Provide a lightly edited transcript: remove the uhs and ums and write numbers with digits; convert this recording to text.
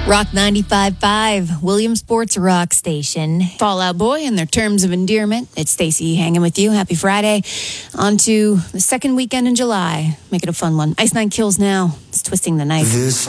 Rock 95.5, William Sports Rock Station. Fall Out Boy and their Terms of Endearment. It's Stacy hanging with you. Happy Friday. On to the second weekend in July. Make it a fun one. Ice Nine Kills now. It's Twisting the Knife. This